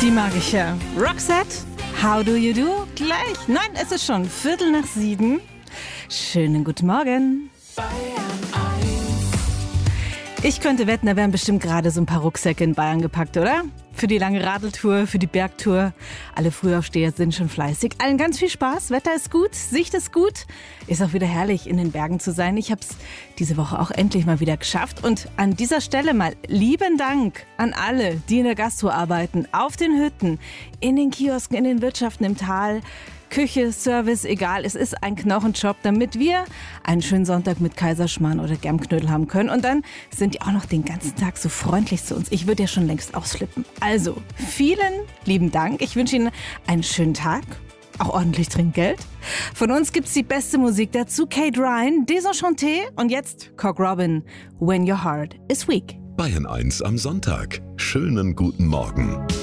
Die mag ich ja. Roxette, how do you do? Gleich. Nein, es ist schon 7:15. Schönen guten Morgen. Ich könnte wetten, da werden bestimmt gerade so ein paar Rucksäcke in Bayern gepackt, oder? Für die lange Radeltour, für die Bergtour. Alle Frühaufsteher sind schon fleißig. Allen ganz viel Spaß. Wetter ist gut, Sicht ist gut. Ist auch wieder herrlich, in den Bergen zu sein. Ich habe es diese Woche auch endlich mal wieder geschafft. Und an dieser Stelle mal lieben Dank an alle, die in der Gastro arbeiten, auf den Hütten, in den Kiosken, in den Wirtschaften im Tal. Küche, Service, egal, es ist ein Knochenjob, damit wir einen schönen Sonntag mit Kaiserschmarrn oder Germknödel haben können. Und dann sind die auch noch den ganzen Tag so freundlich zu uns. Ich würde ja schon längst ausflippen. Also, vielen lieben Dank. Ich wünsche Ihnen einen schönen Tag. Auch ordentlich Trinkgeld. Von uns gibt's die beste Musik dazu. Kate Ryan, Desenchanté und jetzt Cock Robin, When Your Heart is Weak. Bayern 1 am Sonntag. Schönen guten Morgen.